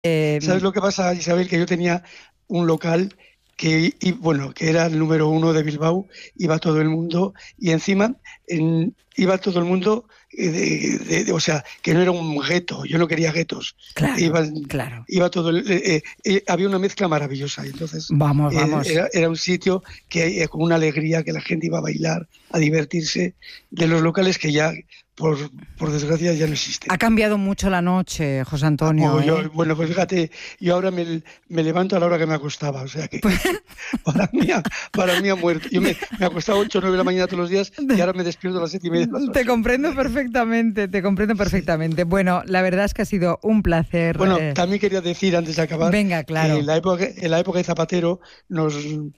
¿Sabes lo que pasa, Isabel? Que yo tenía un local que era el número 1 de Bilbao, iba todo el mundo y encima iba todo el mundo, o sea, que no era un gueto, yo no quería guetos, Claro, iba, claro. iba todo, había una mezcla maravillosa, y entonces Vamos, vamos. era un sitio que con una alegría, que la gente iba a bailar, a divertirse, de los locales que ya, por desgracia, ya no existen. Ha cambiado mucho la noche, José Antonio, ¿eh? Bueno, pues fíjate, yo ahora me levanto a la hora que me acostaba, o sea que para mí ha muerto. Yo me acostaba a 8 o 9 de la mañana todos los días y ahora me despierto a las 7:30 de las 8. Te comprendo perfectamente. Sí. Bueno, la verdad es que ha sido un placer. Bueno, también quería decir, antes de acabar, venga, claro. que en la época de Zapatero nos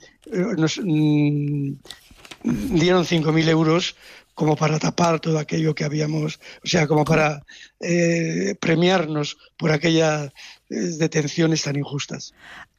dieron 5.000 euros como para tapar todo aquello que habíamos, o sea, como para premiarnos por aquellas detenciones tan injustas.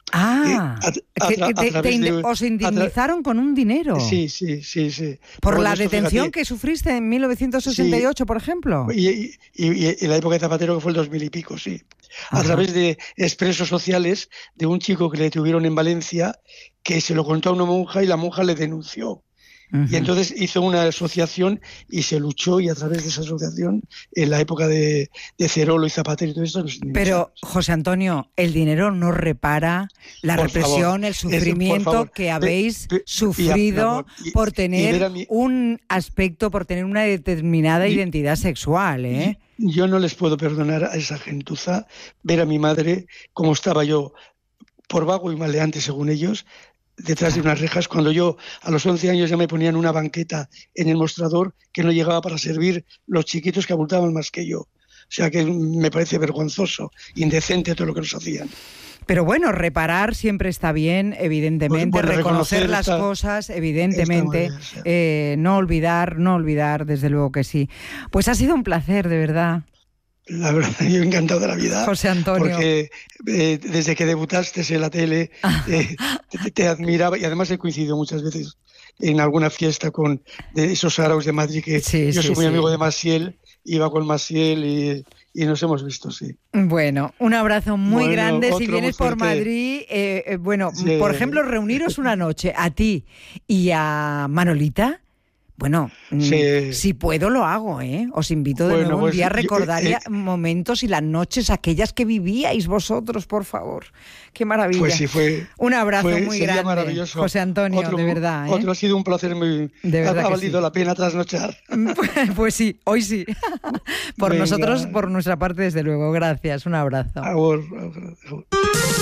Os indemnizaron con un dinero. Sí. Por la detención que sufriste en 1968, por ejemplo. Y en la época de Zapatero, que fue el 2000 y pico, sí. A través de expresos sociales de un chico que le detuvieron en Valencia, que se lo contó a una monja y la monja le denunció. Y entonces hizo una asociación y se luchó, y a través de esa asociación, en la época de Cerolo y Zapatero y todo esto... Pero, José Antonio, el dinero no repara la represión, el sufrimiento que habéis sufrido por tener un aspecto, por tener una determinada identidad sexual, ¿eh? Yo no les puedo perdonar a esa gentuza ver a mi madre como estaba yo, por vago y maleante según ellos, detrás de unas rejas, cuando yo a los 11 años ya me ponían una banqueta en el mostrador que no llegaba para servir los chiquitos que abultaban más que yo. O sea que me parece vergonzoso, indecente todo lo que nos hacían. Pero bueno, reparar siempre está bien, evidentemente, reconocer las cosas, evidentemente, no olvidar, desde luego que sí. Pues ha sido un placer, de verdad. La verdad, yo encantado de la vida, José Antonio, porque desde que debutaste en la tele te admiraba, y además he coincidido muchas veces en alguna fiesta de esos araos de Madrid, que yo soy muy amigo de Maciel, iba con Maciel y nos hemos visto, sí. Bueno, un abrazo muy grande. Si vienes por Madrid, por ejemplo, reuniros una noche a ti y a Manolita. Bueno, si puedo lo hago, ¿eh? Os invito de nuevo un día a recordar momentos y las noches aquellas que vivíais vosotros, por favor. ¡Qué maravilla! Pues sí, un abrazo muy grande, maravilloso. José Antonio, de verdad. Otro ha sido un placer muy... Ha valido la pena trasnochar. Pues sí, hoy sí. Nosotros, por nuestra parte, desde luego. Gracias, un abrazo.